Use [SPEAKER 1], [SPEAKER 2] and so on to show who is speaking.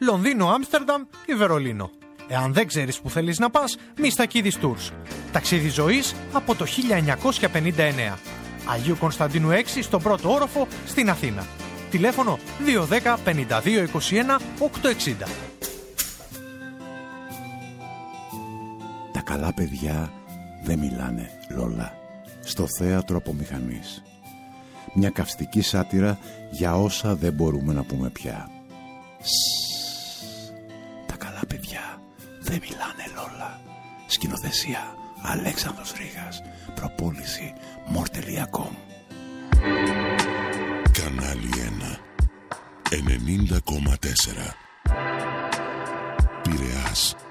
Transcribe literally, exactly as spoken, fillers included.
[SPEAKER 1] Λονδίνο, Άμστερνταμ ή Βερολίνο. Εάν δεν ξέρεις που θέλεις να πας, Μιστακίδης Tours. Ταξίδι ζωής από το χίλια εννιακόσια πενήντα εννέα. Αγίου Κωνσταντίνου έξι στον πρώτο όροφο στην Αθήνα. Τηλέφωνο δύο ένα μηδέν πέντε δύο είκοσι ένα οκτακόσια εξήντα.
[SPEAKER 2] Τα καλά παιδιά δεν μιλάνε, Λόλα. Στο θέατρο Απομηχανής. Μια καυστική σάτυρα για όσα δεν μπορούμε να πούμε πια. Σσσ. Τα καλά παιδιά δεν μιλάνε, Λόλα. Σκηνοθεσία Αλέξανδρος Ρήγας. Προπόληση μορ τελεία κομ.
[SPEAKER 3] Κανάλι ένα ενενήντα κόμμα τέσσερα Πειραιάς.